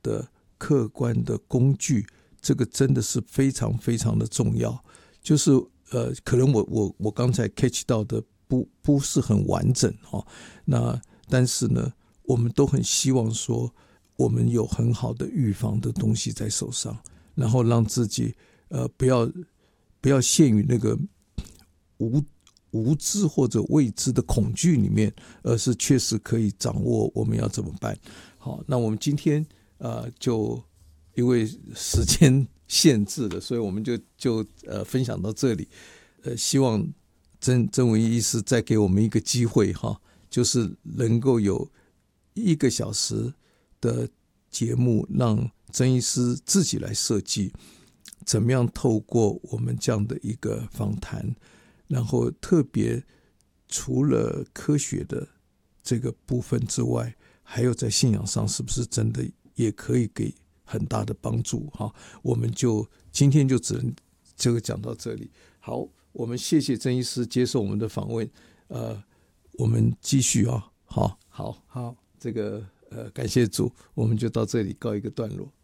的客观的工具，这个真的是非常非常的重要。就是可能我刚才 catch 到的不是很完整那但是呢，我们都很希望说，我们有很好的预防的东西在手上，然后让自己不要陷于那个无知或者未知的恐惧里面，而是确实可以掌握我们要怎么办。好，那我们今天就因为时间限制了，所以我们就分享到这里。希望曾文医师再给我们一个机会就是能够有1个小时的节目，让曾医师自己来设计，怎么样透过我们这样的一个访谈，然后特别除了科学的这个部分之外，还有在信仰上是不是真的也可以给很大的帮助我们就今天就只能这个讲到这里。好，我们谢谢曾医师接受我们的访问，我们继续好，这个感谢主，我们就到这里告一个段落。